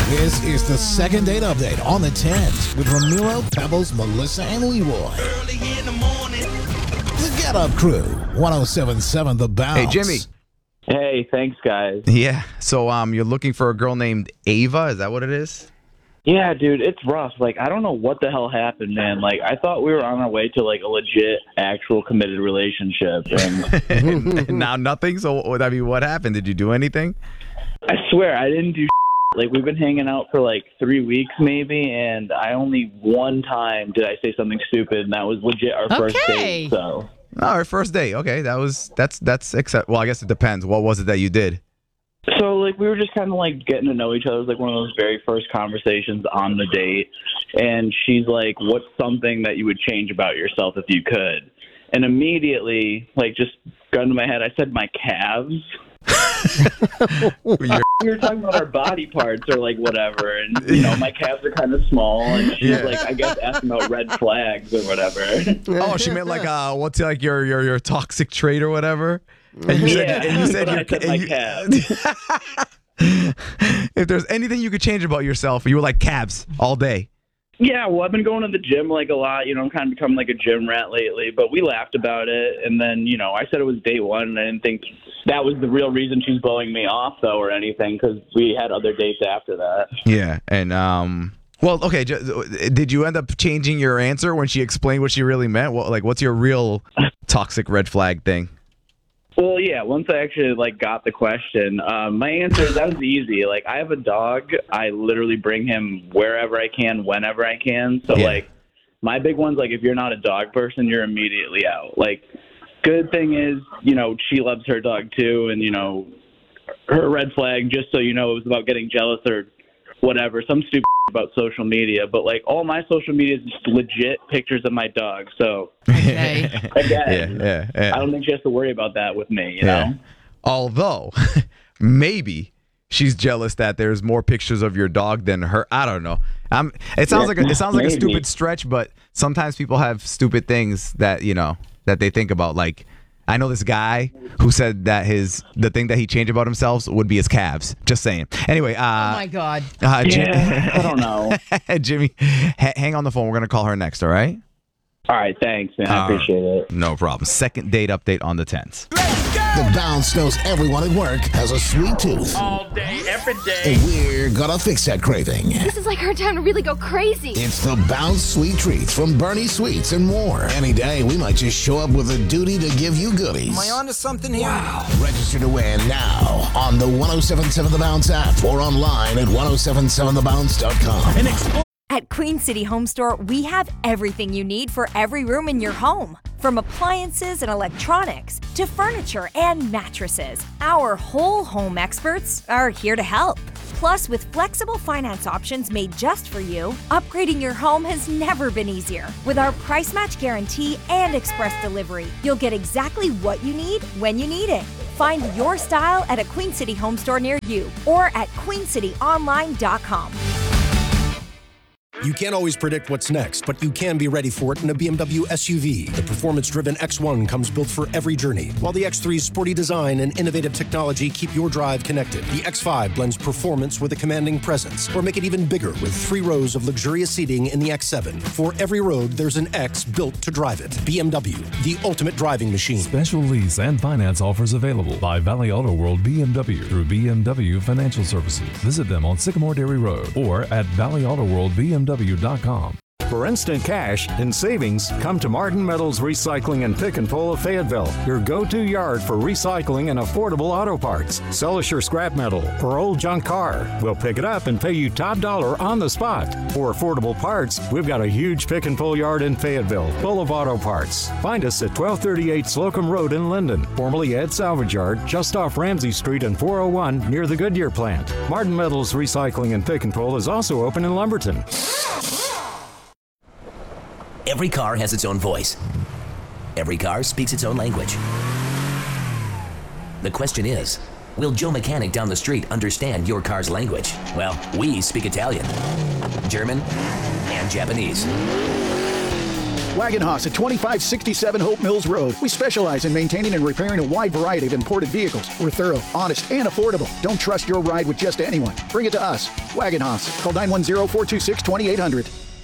This is the second date update on the 10s with Ramiro, Pebbles, Melissa, and Leroy. Early in the morning. The Get Up Crew, 107.7 The Bounce. Hey, Jimmy. Hey, thanks, guys. Yeah. So you're looking for a girl named Ava? Is that what it is? Yeah, dude, it's rough. Like, I don't know what the hell happened, man. Like, I thought we were on our way to, like, a legit, actual committed relationship. And Now nothing? So, I mean, what happened? Did you do anything? I swear, I didn't do Like, we've been hanging out for, like, 3 weeks, maybe, and I only one time did I say something stupid, and that was legit our first date, so... Oh, our first date. Okay, that's accept. Well, I guess it depends. What was it that you did? So, like, we were just kind of, like, getting to know each other. It was, like, one of those very first conversations on the date. And she's like, what's something that you would change about yourself if you could? And immediately, like, just gun to my head, I said my calves. We were talking about our body parts or, like, whatever. And, you know, my calves are kind of small. And she's, like, I guess asking about red flags or whatever. Oh, she meant, like, what's, like, your toxic trait or whatever? And you said my calves. If there's anything you could change about yourself, you were like calves all day. Yeah, well, I've been going to the gym, like, a lot. You know, I'm kind of becoming, like, a gym rat lately. But we laughed about it. And then, you know, I said it was day one. And I didn't think that was the real reason she's blowing me off, though, or anything, because we had other dates after that. Yeah. And, well, okay. Did you end up changing your answer when she explained what she really meant? What's your real toxic red flag thing? Well, yeah, once I actually, like, got the question, my answer is that was easy. Like, I have a dog. I literally bring him wherever I can, whenever I can. So, like, my big one's, like, if you're not a dog person, you're immediately out. Like, good thing is, you know, she loves her dog, too. And, you know, her red flag, just so you know, it was about getting jealous or whatever. Some stupid about social media. But, like, all my social media is just legit pictures of my dog. So, again, I don't think she has to worry about that with me, you know? Although, maybe she's jealous that there's more pictures of your dog than her. I don't know. It sounds like a stupid stretch, but sometimes people have stupid things that, you know, that they think about. Like, I know this guy who said that the thing that he changed about himself would be his calves. Just saying. Anyway. Oh, my God. I don't know. Jimmy, hang on the phone. We're going to call her next, all right? All right, thanks, man. I appreciate it. No problem. Second date update on the 10s. The Bounce knows everyone at work has a sweet tooth. All day, every day. And we're gonna fix that craving. This is like our time to really go crazy. It's the Bounce Sweet Treats from Bernie Sweets and more. Any day, we might just show up with a duty to give you goodies. Am I on to something here? Wow. Register to win now on the 107.7 The Bounce app or online at 1077thebounce.com. At Queen City Home Store, we have everything you need for every room in your home. From appliances and electronics to furniture and mattresses, our whole home experts are here to help. Plus, with flexible finance options made just for you, upgrading your home has never been easier. With our price match guarantee and express delivery, you'll get exactly what you need when you need it. Find your style at a Queen City Home Store near you or at queencityonline.com. You can't always predict what's next, but you can be ready for it in a BMW SUV. The performance-driven X1 comes built for every journey, while the X3's sporty design and innovative technology keep your drive connected. The X5 blends performance with a commanding presence, or make it even bigger with 3 rows of luxurious seating in the X7. For every road, there's an X built to drive it. BMW, the ultimate driving machine. Special lease and finance offers available by Valley Auto World BMW through BMW Financial Services. Visit them on Sycamore Dairy Road or at valleyautoworldbmw.com. For instant cash and savings, come to Martin Metals Recycling and Pick and Pull of Fayetteville, your go-to yard for recycling and affordable auto parts. Sell us your scrap metal or old junk car. We'll pick it up and pay you top dollar on the spot. For affordable parts, we've got a huge pick and pull yard in Fayetteville, full of auto parts. Find us at 1238 Slocum Road in Linden, formerly Ed Salvage Yard, just off Ramsey Street and 401 near the Goodyear plant. Martin Metals Recycling and Pick and Pull is also open in Lumberton. Every car has its own voice. Every car speaks its own language. The question is, will Joe Mechanic down the street understand your car's language? Well, we speak Italian, German, and Japanese. Wagon Haas at 2567 Hope Mills Road. We specialize in maintaining and repairing a wide variety of imported vehicles. We're thorough, honest, and affordable. Don't trust your ride with just anyone. Bring it to us. Wagon Haas. Call 910-426-2800.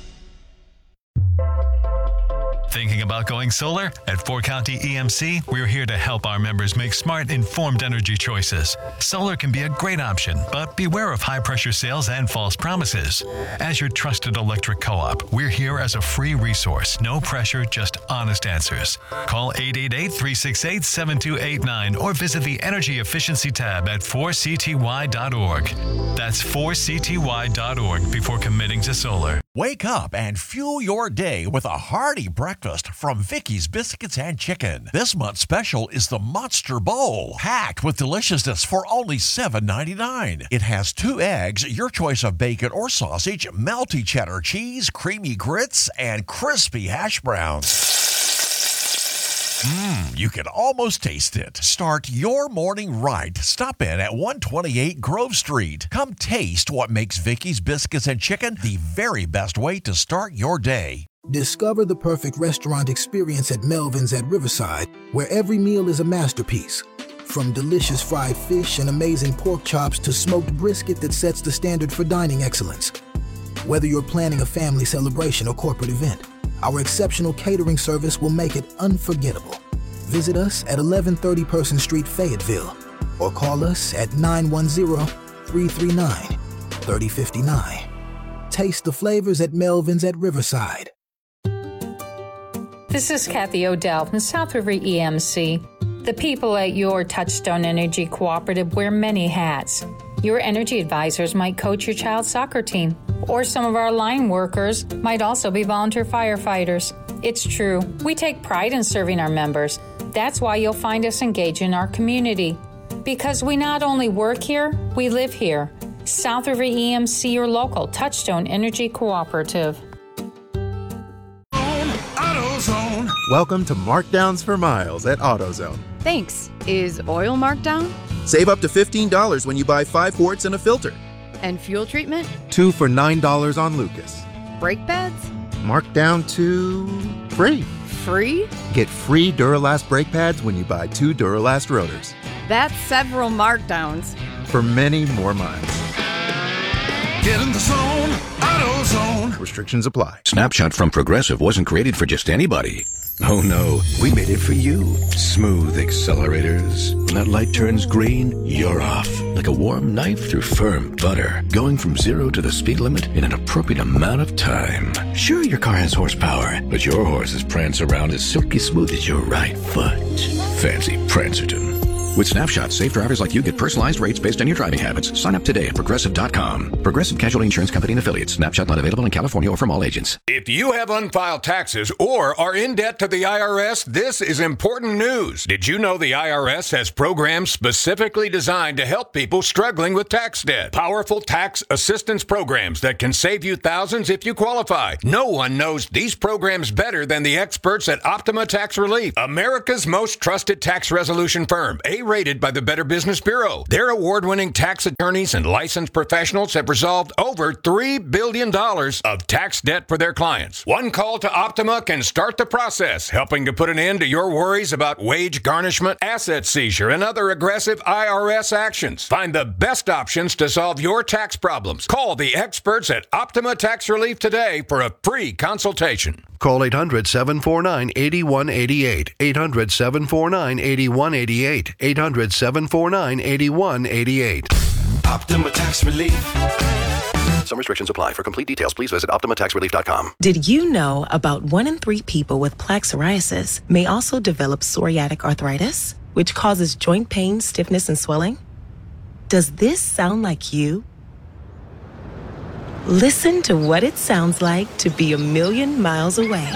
Thinking about going solar? At 4County EMC, we're here to help our members make smart, informed energy choices. Solar can be a great option, but beware of high-pressure sales and false promises. As your trusted electric co-op, we're here as a free resource. No pressure, just honest answers. Call 888-368-7289 or visit the Energy Efficiency tab at 4cty.org. That's 4cty.org before committing to solar. Wake up and fuel your day with a hearty breakfast from Vicky's Biscuits and Chicken. This month's special is the Monster Bowl, packed with deliciousness for only $7.99. It has 2 eggs, your choice of bacon or sausage, melty cheddar cheese, creamy grits, and crispy hash browns. You can almost taste it. Start your morning right. Stop in at 128 Grove Street. Come taste what makes Vicky's Biscuits and Chicken the very best way to start your day. Discover the perfect restaurant experience at Melvin's at Riverside, where every meal is a masterpiece. From delicious fried fish and amazing pork chops to smoked brisket that sets the standard for dining excellence. Whether you're planning a family celebration or corporate event, our exceptional catering service will make it unforgettable. Visit us at 1130 Person Street, Fayetteville, or call us at 910-339-3059. Taste the flavors at Melvin's at Riverside. This is Kathy Odell from South River EMC. The people at your Touchstone Energy Cooperative wear many hats. Your energy advisors might coach your child's soccer team, or some of our line workers might also be volunteer firefighters. It's true, we take pride in serving our members. That's why you'll find us engaged in our community. Because we not only work here, we live here. South River EMC, your local Touchstone Energy Cooperative. AutoZone. Welcome to Markdowns for Miles at AutoZone. Thanks. Is oil marked down? Save up to $15 when you buy 5 quarts and a filter. And fuel treatment? 2 for $9 on Lucas. Brake pads? Marked down to free. Free? Get free Duralast brake pads when you buy 2 Duralast rotors. That's several markdowns. For many more miles. Get in the zone, AutoZone. Restrictions apply. Snapshot from Progressive wasn't created for just anybody. Oh no, we made it for you. Smooth accelerators. When that light turns green, you're off. Like a warm knife through firm butter. Going from 0 to the speed limit in an appropriate amount of time. Sure, your car has horsepower, but your horses prance around as silky smooth as your right foot. Fancy Prancerton. With Snapshot, safe drivers like you get personalized rates based on your driving habits. Sign up today at Progressive.com. Progressive Casualty Insurance Company and Affiliates. Snapshot not available in California or from all agents. If you have unfiled taxes or are in debt to the IRS, this is important news. Did you know the IRS has programs specifically designed to help people struggling with tax debt? Powerful tax assistance programs that can save you thousands if you qualify. No one knows these programs better than the experts at Optima Tax Relief, America's most trusted tax resolution firm. Rated by the Better Business Bureau. Their award-winning tax attorneys and licensed professionals have resolved over $3 billion of tax debt for their clients. One call to Optima can start the process, helping to put an end to your worries about wage garnishment, asset seizure, and other aggressive IRS actions. Find the best options to solve your tax problems. Call the experts at Optima Tax Relief today for a free consultation. Call 800-749-8188. 800-749-8188. 800-749-8188. Optima Tax Relief. Some restrictions apply. For complete details, please visit OptimaTaxRelief.com. Did you know about 1 in 3 people with plaque psoriasis may also develop psoriatic arthritis, which causes joint pain, stiffness, and swelling? Does this sound like you? Listen to what it sounds like to be a million miles away.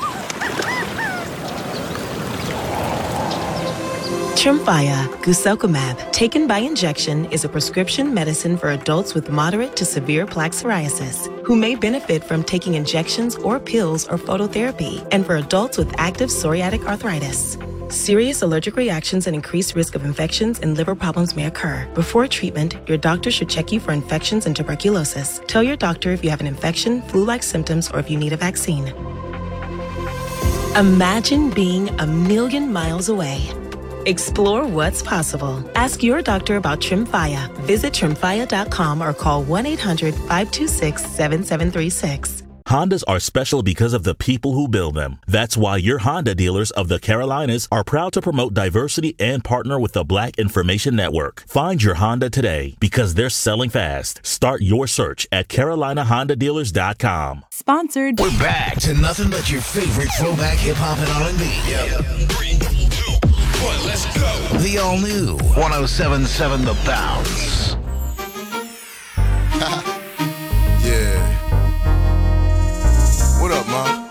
Tremfya guselkumab, taken by injection, is a prescription medicine for adults with moderate to severe plaque psoriasis who may benefit from taking injections or pills or phototherapy, and for adults with active psoriatic arthritis. Serious allergic reactions and increased risk of infections and liver problems may occur. Before treatment, your doctor should check you for infections and tuberculosis. Tell your doctor if you have an infection, flu-like symptoms, or if you need a vaccine. Imagine being a million miles away. Explore what's possible. Ask your doctor about Tremfya. Visit Tremfya.com or call 1-800-526-7736. Hondas are special because of the people who build them. That's why your Honda dealers of the Carolinas are proud to promote diversity and partner with the Black Information Network. Find your Honda today because they're selling fast. Start your search at CarolinaHondaDealers.com. Sponsored. We're back to nothing but your favorite throwback hip-hop and R&B. Yep. 3, 2, 1, let's go. The all-new 107.7 The Bounce. Yeah. What up, Mom?